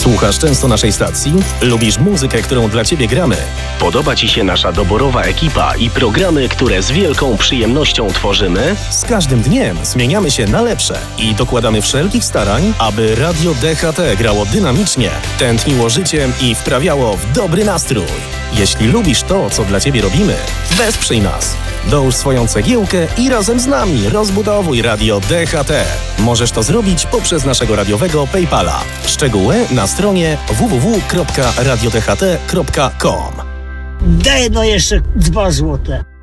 Słuchasz często naszej stacji? Lubisz muzykę, którą dla Ciebie gramy? Podoba Ci się nasza doborowa ekipa i programy, które z wielką przyjemnością tworzymy? Z każdym dniem zmieniamy się na lepsze i dokładamy wszelkich starań, aby Radio DHT grało dynamicznie, tętniło życiem i wprawiało w dobry nastrój. Jeśli lubisz to, co dla Ciebie robimy, wesprzyj nas. Dołóż swoją cegiełkę i razem z nami rozbudowuj Radio DHT. Możesz to zrobić poprzez naszego radiowego PayPala. Szczegóły na stronie www.radiodht.com. Daj no jeszcze 2 złote.